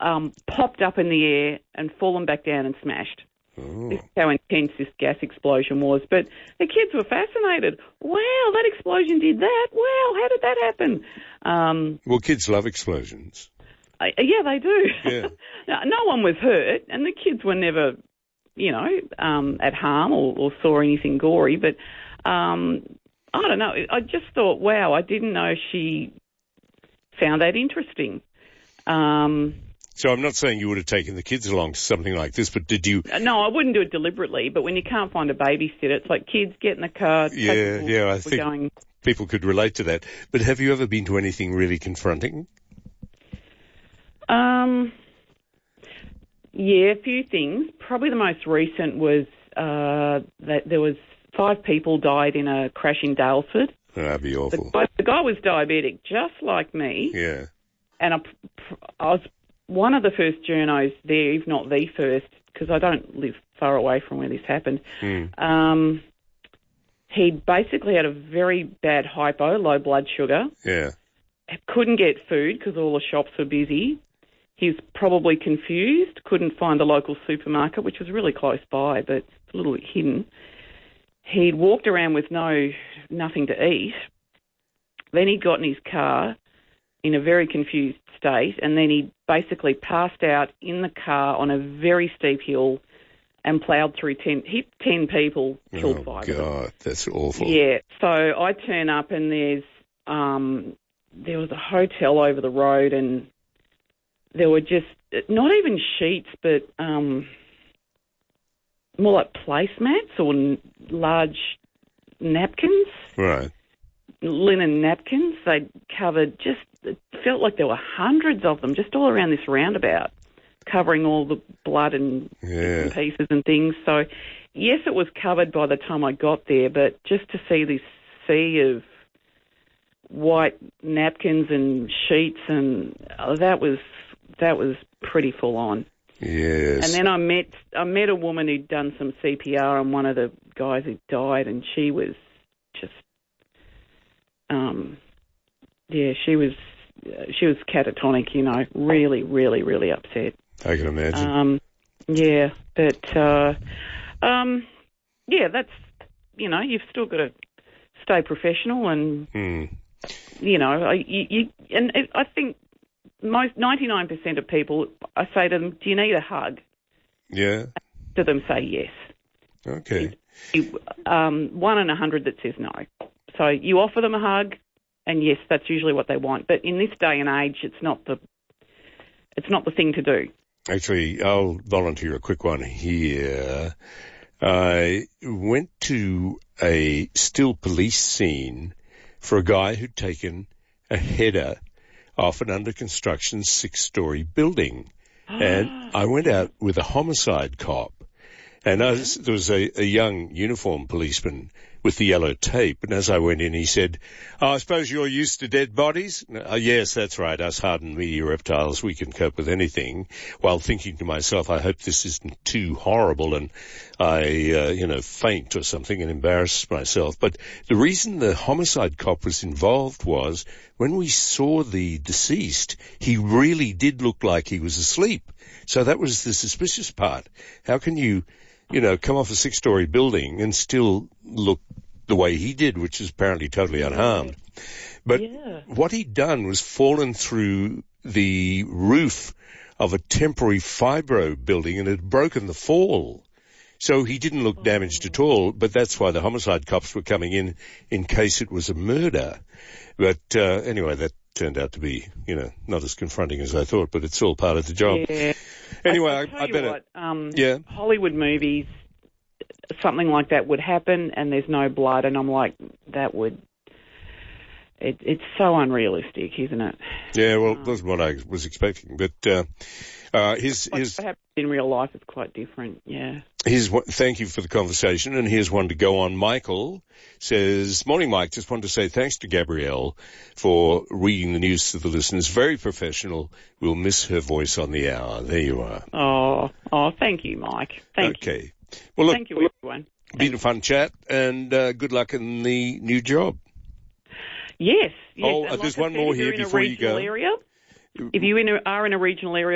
popped up in the air and fallen back down and smashed. Oh. This is how intense this gas explosion was. But the kids were fascinated. Wow, that explosion did that. Wow, how did that happen? Well, kids love explosions. Yeah, they do. Yeah. No one was hurt, and the kids were never, at harm or saw anything gory. But I don't know. I just thought, wow, I didn't know she found that interesting. So I'm not saying you would have taken the kids along to something like this, but did you? No, I wouldn't do it deliberately. But when you can't find a babysitter, it's like, kids, get in the car. Yeah, I think people could relate to that. But have you ever been to anything really confronting? Yeah, a few things. Probably the most recent was that there was 5 people died in a crash in Dalesford. That'd be awful. The guy was diabetic, just like me. Yeah. And I was one of the first journos there, if not the first, because I don't live far away from where this happened. He basically had a very bad hypo, low blood sugar. Yeah. Couldn't get food because all the shops were busy. He was probably confused, couldn't find the local supermarket, which was really close by, but it's a little bit hidden. He'd walked around with nothing to eat. Then he got in his car in a very confused state, and then he basically passed out in the car on a very steep hill and ploughed through 10 people, killed 5 of them. Oh, God, that's awful. Yeah, so I turn up and there was a hotel over the road, and there were just not even sheets, but more like placemats or large napkins. Right. Linen napkins. They'd covered it felt like there were hundreds of them just all around this roundabout, covering all the blood and bits and pieces and things. So, yes, it was covered by the time I got there, but just to see this sea of white napkins and sheets, and that was pretty full on. Yes. And then I met a woman who'd done some CPR on one of the guys who died, and she was just, she was catatonic, really, really, really upset. I can imagine. That's, you've still got to stay professional and, I think 99% of people, I say to them, do you need a hug? Yeah. To them say yes. Okay. 1 in 100 that says no. So you offer them a hug, and yes, that's usually what they want. But in this day and age, it's not the thing to do. Actually, I'll volunteer a quick one here. I went to a still police scene for a guy who'd taken a header off an under-construction 6-story building. And I went out with a homicide cop. And there was a young uniformed policeman with the yellow tape. And as I went in, he said, I suppose you're used to dead bodies? Yes, that's right. Us hardened media reptiles, we can cope with anything. While thinking to myself, I hope this isn't too horrible and I, faint or something and embarrass myself. But the reason the homicide cop was involved was when we saw the deceased, he really did look like he was asleep. So that was the suspicious part. How can you come off a 6-story building and still look the way he did, which is apparently totally unharmed. But what he'd done was fallen through the roof of a temporary fibro building and had broken the fall. So he didn't look damaged at all, but that's why the homicide cops were coming in case it was a murder. But anyway, that turned out to be, not as confronting as I thought, but it's all part of the job. Yeah. Anyway, I better. Hollywood movies, something like that would happen, and there's no blood, and I'm like, it's so unrealistic, isn't it? Yeah, well, that's what I was expecting, but perhaps in real life it's quite different. Yeah. Thank you for the conversation, and here's one to go on. Michael says, morning, Mike. Just wanted to say thanks to Gabrielle for reading the news to the listeners. Very professional. We'll miss her voice on the hour. There you are. Oh, thank you, Mike. Thank you. Okay. Well, look, thank you, everyone. Been a fun chat, and good luck in the new job. Yes. Oh, there's one more here before you go. If you are in a regional area,